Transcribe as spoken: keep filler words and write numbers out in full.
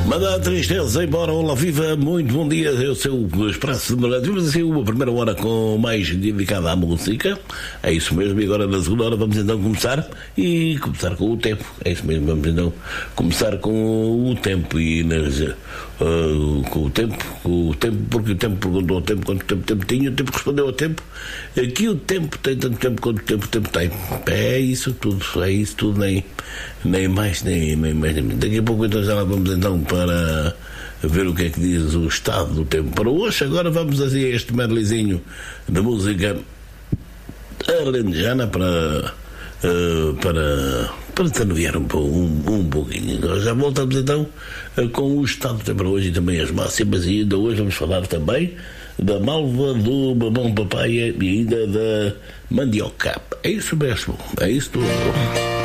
Manda a tristeza embora, olá viva, muito bom dia, eu sou o Expresso de Morante. Vamos assim uma primeira hora com mais dedicada à música, é isso mesmo, e agora na segunda hora vamos então começar, e começar com o tempo, é isso mesmo, vamos então começar com o tempo, e nas, uh, com o tempo, com o tempo, porque o tempo perguntou ao tempo quanto tempo, tempo tinha, o tempo respondeu ao tempo, que o tempo tem tanto tempo quanto o tempo, o tempo tem, é isso tudo, é isso tudo, nem, nem mais, nem, nem mais, nem mais. Daqui a pouco então já lá vamos então para ver o que é que diz o estado do tempo para hoje. Agora vamos assim a este medleyzinho de música alentejana para uh, para para desanuviar um, um, um pouquinho. Nós já voltamos então uh, com o estado do tempo para hoje e também as máximas, e ainda hoje vamos falar também da malva, do babão papaya e ainda da mandioca. É isso mesmo, é isso tudo.